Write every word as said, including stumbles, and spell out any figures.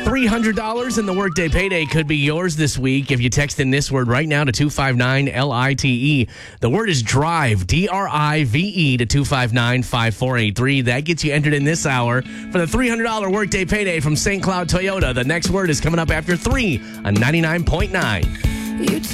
three hundred dollars in the Workday Payday could be yours this week if you text in this word right now to two five nine L I T E. The word is drive, D R I V E, to two five nine five four eight three. That gets you entered in this hour for the three hundred dollars Workday Payday from Saint Cloud Toyota. The next word is coming up after three on ninety-nine point nine. You